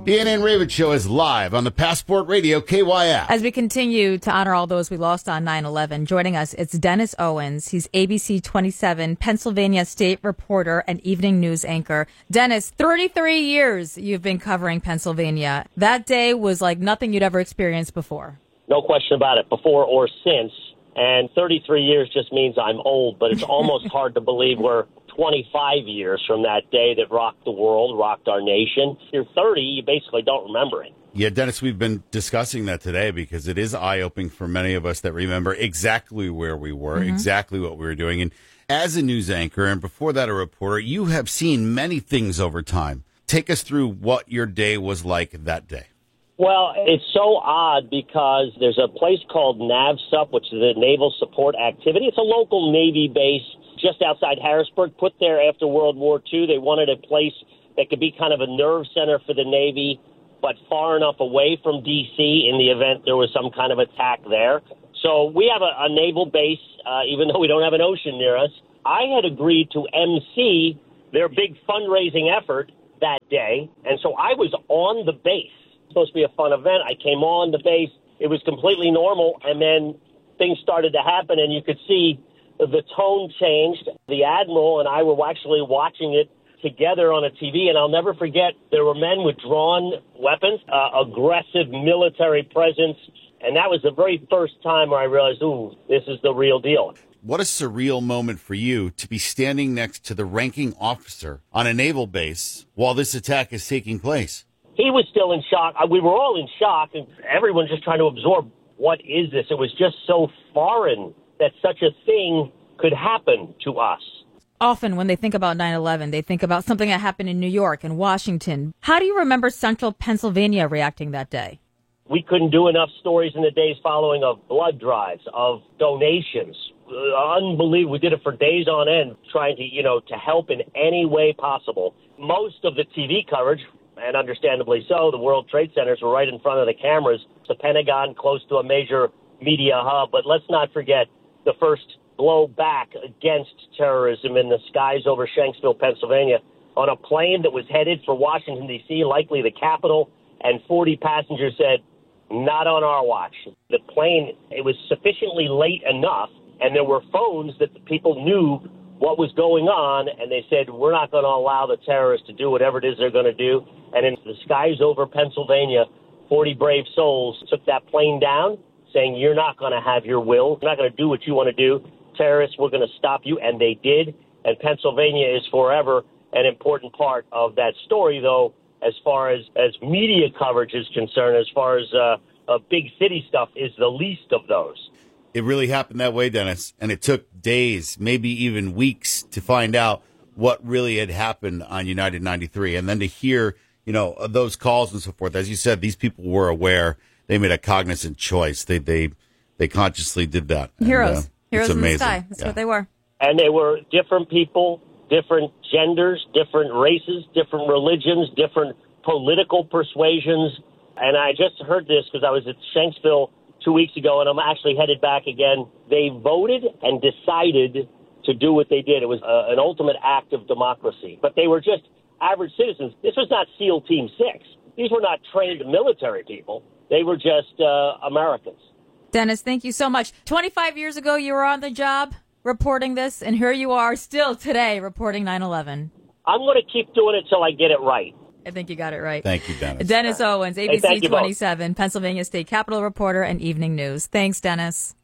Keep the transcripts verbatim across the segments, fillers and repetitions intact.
The Ann and Raven Show is live on the Passport Radio K Y F. As we continue to honor all those we lost on nine eleven, joining us, it's Dennis Owens. He's A B C twenty-seven, Pennsylvania state reporter and evening news anchor. Dennis, thirty-three years you've been covering Pennsylvania. That day was like nothing you'd ever experienced before. No question about it, before or since. And thirty-three years just means I'm old, but it's almost hard to believe we're twenty-five years from that day that rocked the world, rocked our nation. If you're thirty, you basically don't remember it. Yeah, Dennis, we've been discussing that today because it is eye-opening for many of us that remember exactly where we were, mm-hmm. exactly what we were doing. And as a news anchor, and before that a reporter, you have seen many things over time. Take us through what your day was like that day. Well, it's so odd because there's a place called NAVSUP, which is the Naval Support Activity. It's a local Navy base just outside Harrisburg, put there after World War Two. They wanted a place that could be kind of a nerve center for the Navy, but far enough away from D C in the event there was some kind of attack there. So we have a, a naval base, uh, even though we don't have an ocean near us. I had agreed to emcee their big fundraising effort that day, and so I was on the base. It was supposed to be a fun event. I came on the base. It was completely normal, and then things started to happen, and you could see the tone changed. The Admiral and I were actually watching it together on a T V, and I'll never forget there were men with drawn weapons, uh, aggressive military presence, and that was the very first time where I realized, ooh, this is the real deal. What a surreal moment for you to be standing next to the ranking officer on a naval base while this attack is taking place. He was still in shock. We were all in shock, and everyone just trying to absorb, what is this? It was just so foreign that such a thing could happen to us. Often when they think about nine eleven, they think about something that happened in New York and Washington. How do you remember Central Pennsylvania reacting that day? We couldn't do enough stories in the days following of blood drives, of donations. Uh, unbelievable. We did it for days on end, trying to, you know, to help in any way possible. Most of the T V coverage, and understandably so, the World Trade Centers were right in front of the cameras. The Pentagon close to a major media hub. But let's not forget the first blow back against terrorism in the skies over Shanksville, Pennsylvania, on a plane that was headed for Washington, D C, likely the capital, and forty passengers said, not on our watch. The plane, it was sufficiently late enough, and there were phones that the people knew what was going on, and they said, we're not going to allow the terrorists to do whatever it is they're going to do. And in the skies over Pennsylvania, forty brave souls took that plane down, saying, you're not going to have your will. You're not going to do what you want to do. Terrorists, we're going to stop you, and they did. And Pennsylvania is forever an important part of that story, though, as far as, as media coverage is concerned, as far as uh, uh, big city stuff is the least of those. It really happened that way, Dennis, and it took days, maybe even weeks, to find out what really had happened on United ninety-three. And then to hear, you know, those calls and so forth. As you said, these people were aware. They made a cognizant choice. They they they consciously did that. Heroes. And, uh, Heroes it's in amazing. the sky. That's yeah. what they were. And they were different people, different genders, different races, different religions, different political persuasions. And I just heard this because I was at Shanksville two weeks ago, and I'm actually headed back again. They voted and decided to do what they did. It was uh, an ultimate act of democracy. But they were just average citizens. This was not SEAL Team six. These were not trained military people. They were just uh, Americans. Dennis, thank you so much. twenty-five years ago, you were on the job reporting this, and here you are still today reporting nine eleven. I'm going to keep doing it till I get it right. I think you got it right. Thank you, Dennis. Dennis Owens, A B C hey, twenty-seven, Pennsylvania State Capitol reporter and evening news. Thanks, Dennis.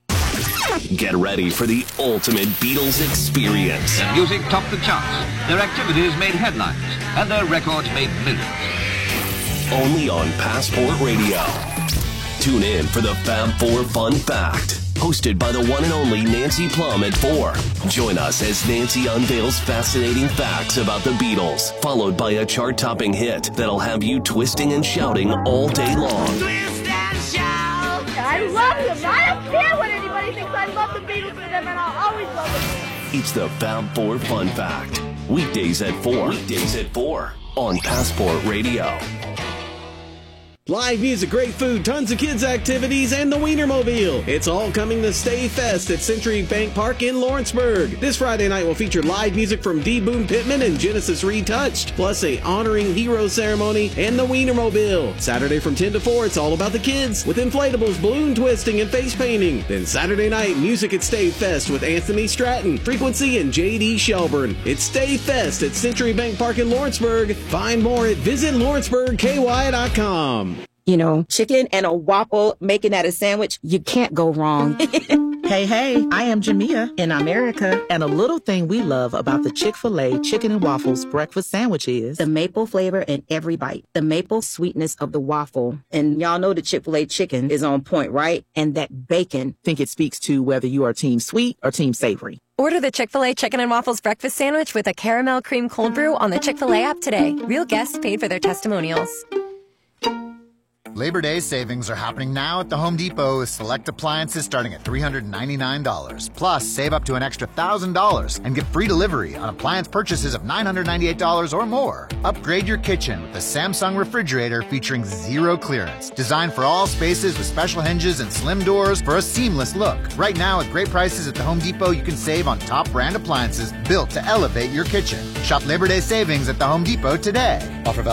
Get ready for the ultimate Beatles experience. Their music topped the charts, their activities made headlines, and their records made millions. Only on Passport Radio. Tune in for the Fab Four Fun Fact. Hosted by the one and only Nancy Plum at four. Join us as Nancy unveils fascinating facts about the Beatles, followed by a chart-topping hit that'll have you twisting and shouting all day long. Twist and shout! I love them. I don't care what anybody thinks. I love the Beatles for them, and I'll always love them. It's the Fab Four Fun Fact. Weekdays at four. Weekdays at four on Passport Radio. Live music, great food, tons of kids' activities, and the Wienermobile. It's all coming to Stay Fest at Century Bank Park in Lawrenceburg. This Friday night will feature live music from D. Boone Pittman and Genesis Retouched, plus a honoring hero ceremony and the Wienermobile. Saturday from ten to four, it's all about the kids with inflatables, balloon twisting, and face painting. Then Saturday night, music at Stay Fest with Anthony Stratton, Frequency, and J D. Shelburne. It's Stay Fest at Century Bank Park in Lawrenceburg. Find more at visit lawrenceburg k y dot com. You know, chicken and a waffle, making that a sandwich, you can't go wrong. Hey, hey, I am Jamia in America, and a little thing we love about the Chick-fil-A Chicken and Waffles breakfast sandwich is the maple flavor in every bite, the maple sweetness of the waffle. And y'all know the Chick-fil-A chicken is on point, right? And that bacon. Think it speaks to whether you are team sweet or team savory. Order the Chick-fil-A Chicken and Waffles breakfast sandwich with a caramel cream cold brew on the Chick-fil-A app today. Real guests paid for their testimonials. Labor Day savings are happening now at the Home Depot with select appliances starting at three hundred ninety-nine dollars. Plus, save up to an extra one thousand dollars and get free delivery on appliance purchases of nine hundred ninety-eight dollars or more. Upgrade your kitchen with the Samsung refrigerator featuring zero clearance. Designed for all spaces with special hinges and slim doors for a seamless look. Right now, at great prices at the Home Depot, you can save on top brand appliances built to elevate your kitchen. Shop Labor Day savings at the Home Depot today. Offer valid